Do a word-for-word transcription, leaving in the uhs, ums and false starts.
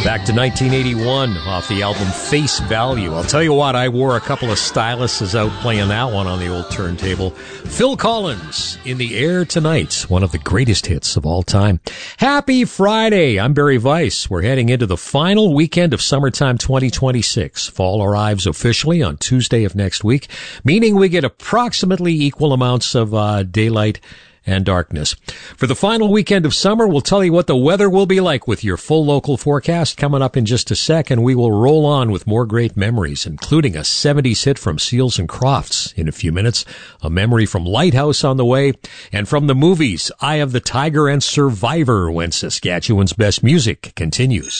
Back to nineteen eighty-one off the album Face Value. I'll tell you what, I wore a couple of styluses out playing that one on the old turntable. Phil Collins, In the Air Tonight, one of the greatest hits of all time. Happy Friday. I'm Barry Weiss. We're heading into the final weekend of summertime twenty twenty-six. Fall arrives officially on Tuesday of next week, meaning we get approximately equal amounts of uh, daylight and darkness. For the final weekend of summer, we'll tell you what the weather will be like with your full local forecast coming up in just a sec, and we will roll on with more great memories, including a seventies hit from Seals and Crofts in a few minutes, a memory from Lighthouse on the way, and from the movies Eye of the Tiger and Survivor, when Saskatchewan's best music continues.